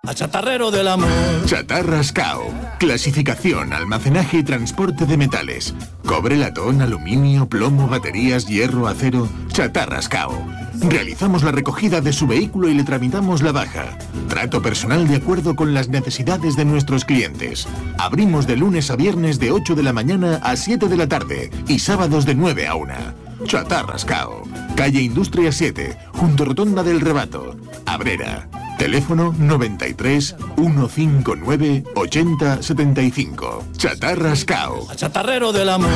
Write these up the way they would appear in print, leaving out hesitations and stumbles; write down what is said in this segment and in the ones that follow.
a chatarrero del amor. Chatarras Cao. Clasificación, almacenaje y transporte de metales. Cobre, latón, aluminio, plomo, baterías, hierro, acero. Chatarras Cao. Realizamos la recogida de su vehículo y le tramitamos la baja. Trato personal de acuerdo con las necesidades de nuestros clientes. Abrimos de lunes a viernes de 8 de la mañana a 7 de la tarde y sábados de 9 a 1. Chatarras Cao. Calle Industria 7, junto Rotonda del Rebato. Abrera. Teléfono 93 159 80 75. Chatarras Cao. A chatarrero del amor.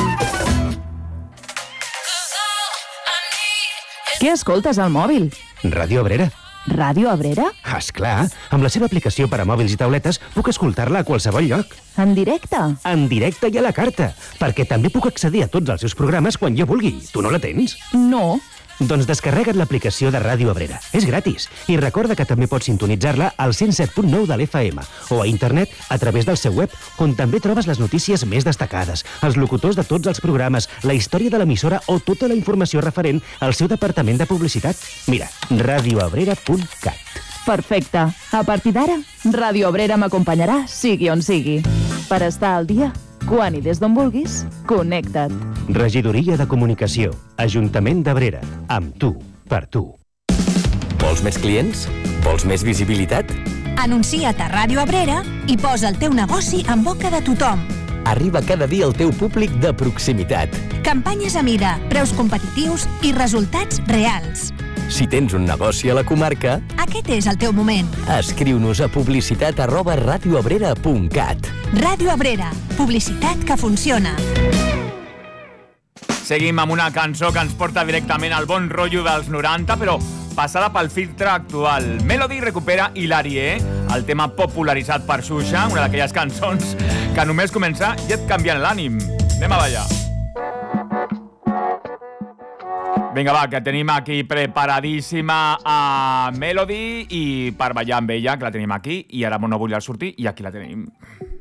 Què escoltes al mòbil? Ràdio Abrera. Ràdio Abrera? Esclar, amb la seva aplicació per a mòbils i tauletes puc escoltar-la a qualsevol lloc. En directe? En directe i a la carta, perquè també puc accedir a tots els seus programes quan jo vulgui. Tu no la tens? No. Doncs descarrega't l'aplicació de Ràdio Abrera. És gratis. I recorda que també pots sintonitzar-la al 107.9 de l'FM o a internet a través del seu web, on també trobes les notícies més destacades, els locutors de tots els programes, la història de l'emissora o tota la informació referent al seu departament de publicitat. Mira, radioabrera.cat. Perfecte. A partir d'ara, Ràdio Abrera m'acompanyarà sigui on sigui. Per estar al dia, quan i des d'on vulguis, connecta't. Regidoria de Comunicació, Ajuntament d'Abrera. Amb tu, per tu. Vols més clients? Vols més visibilitat? Anuncia't a Ràdio Abrera i posa el teu negoci en boca de tothom. Arriba cada dia el teu públic de proximitat. Campanyes a mida, preus competitius i resultats reals. Si tens un negoci a la comarca, aquest és el teu moment. Escriu-nos a publicitat@radioabrera.cat. Ràdio Abrera, publicitat que funciona. Seguim amb una cançó que ens porta directament al bon rotllo dels 90, però passada pel filtre actual. Melody recupera Hilarie, el tema popularitzat per Xuxa, una d'aquelles cançons que només comença i et canvien l'ànim. Anem a ballar. Vinga, va, que tenim aquí preparadíssima a Melody i per ballar amb ella, que la tenim aquí, i ara no vull sortir, i aquí la tenim.